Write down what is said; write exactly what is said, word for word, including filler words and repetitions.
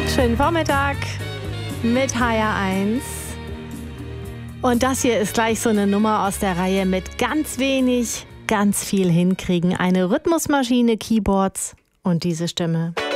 Schönen Vormittag mit H R eins. Und das hier ist gleich so eine Nummer aus der Reihe mit ganz wenig, ganz viel hinkriegen. Eine Rhythmusmaschine, Keyboards und diese Stimme.